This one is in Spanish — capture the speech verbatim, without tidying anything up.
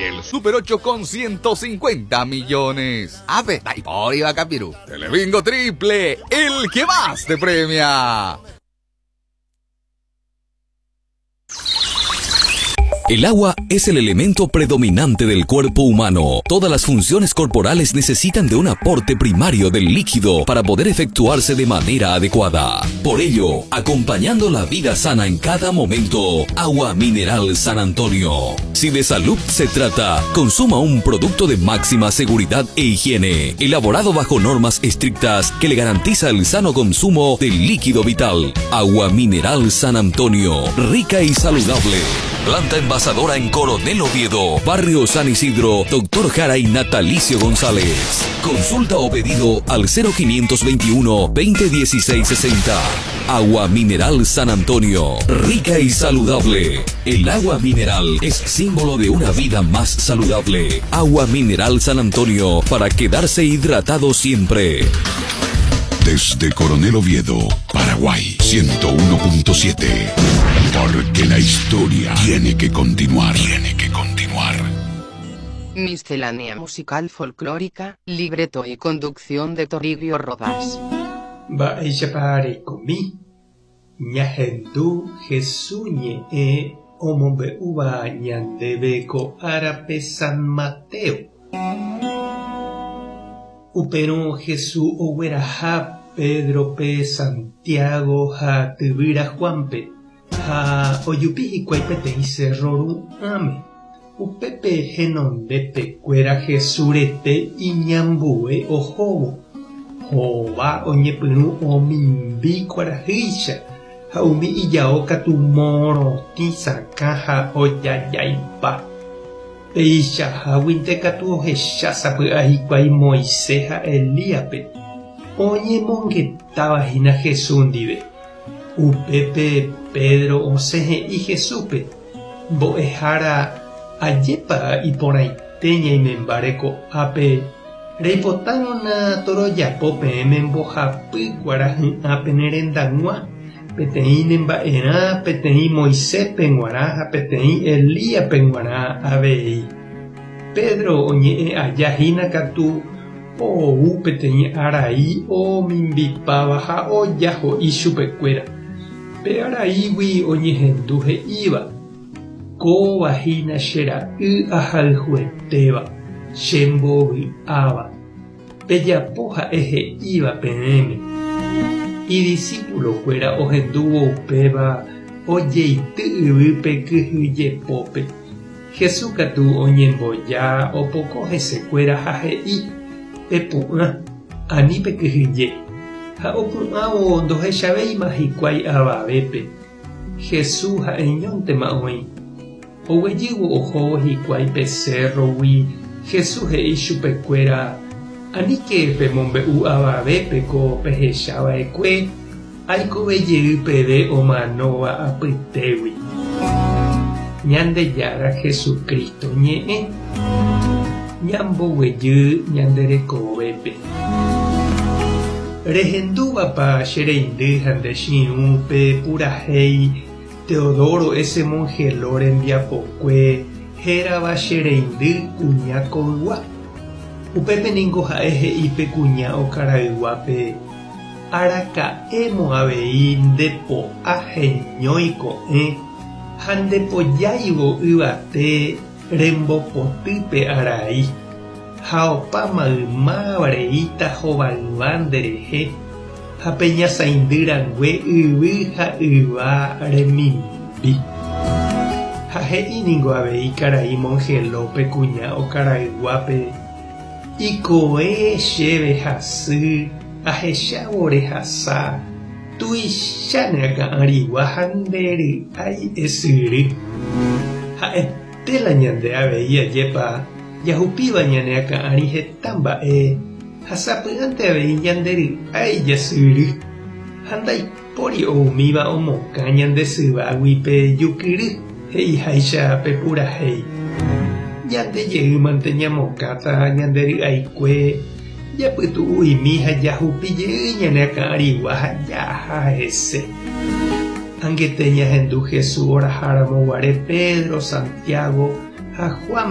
y el Super ocho con ciento cincuenta millones. Ave, dai por iba Capiru. Telebingo triple, el que más te premia. El agua es el elemento predominante del cuerpo humano. Todas las funciones corporales necesitan de un aporte primario del líquido para poder efectuarse de manera adecuada. Por ello, acompañando la vida sana en cada momento, Agua Mineral San Antonio. Si de salud se trata, consuma un producto de máxima seguridad e higiene, elaborado bajo normas estrictas que le garantiza el sano consumo del líquido vital. Agua Mineral San Antonio, rica y saludable. Planta envasadora en Coronel Oviedo, Barrio San Isidro, Doctor Jara y Natalicio González. Consulta o pedido al cero quinientos veintiuno, veinte dieciséis sesenta. Agua Mineral San Antonio, rica y saludable. El agua mineral es símbolo de una vida más saludable. Agua Mineral San Antonio, para quedarse hidratado siempre. Desde Coronel Oviedo, Paraguay, ciento uno punto siete. Porque la historia tiene que continuar. Tiene que continuar. Miscelánea musical folclórica, libreto y conducción de Toribio Rodas. Ba'éichapa komi ñahendu Jesuñe e omombe'úva ñandéve ko árape San Mateo. Upérõ Jesús ogueraha Pedro pe Santiago ha tyvýra Juanpe ha ojupi hikuái peteĩ cerro ru'ãme. Upépe henondepekuéra Jesús rete iñambue ohóvo. Hova oñepyrũ omimbi kuarahýicha ha umi ijao katu morotĩ sakã ha ojajaipa. Peichaháguinte katu ohechásapy'a hikuái Moisés ha Elíape oñemongetávahína Jesús ndive. Upépe Pedro osẽhe'i Jesúspe: mbo'ehára ajépa iporãite ñaimembáre ko'ápe reipotávona torojapo peẽme mbohapýkuara hy'ãpe nerendag̃ua peteĩ nemba'erã peteĩ Moisés peg̃uarã ha peteĩ Elías peg̃uarã avei. Pedro oñe'ẽ'ajahína katu ou peteĩ arai omimbipáva ha ojaho'i chupekuéra. Pe araígui oñehendu he'íva: kóvahína che ra'y ahayhuetéva chembovy'áva. Pejapo ha'e he'íva peẽme. Idiscípulokuéra ohendúvo upéva ojeity yvýpe kyhyjepópe. Jesús katu oñemboja opoko hesekuéra ha he'i: pepu'ã ani pekyhyje. Ha opu'ãvo ndohechavéima hikuái avavépe. Jesús ha'eñóntema oĩ. Oguejývo ohóvo hikuái pe cerrogui. Jesús he'i chupekuéra: aníke pemombe'u avavépe ko pehechava'ekue aikove peve omanóva apytégui. Ñandejára Jesucristo ñe'ẽ ñamboguejy ñanderekovépe. Rehendúvapa che reindy ha nde chiũ pe purahéi Teodoro ese mongeló rembiapokue hérava che reindy kuña koygua. Upépe niko ha'e he'ípe kuña okarayguápe: araka'émo avei ndepo'a heñói ko'ẽ ha ndepojáivo yvate rembopotýpe arai. Ha opa maymáva reíta hovayva nderehe ha peñasãindyrangue yvy ha yva remimbi. Ha he'íniko avei karai mongelópe kuña okarayguápe: ikoe chéve hasy ahechávo rehasa tuicháne aka'ãrigua ha ndery'ái esyry. Ha'etéla ñande avei ajépa jahupíva ñane aka'ãri heta mba'e ha sapy'ánte avei ñandery'ái jasyry ha ndaipóri oumíva omokã ñande syvagui jukyry he'iháicha pe purahéi. Ñandejeýmante ñamokãta ñandery'aikue japytu'uimi ha jahupijey ñane akãrigua ha jaha hese. Anguete ñahendu Jesús oraháramo guare Pedro, Santiago ha Juan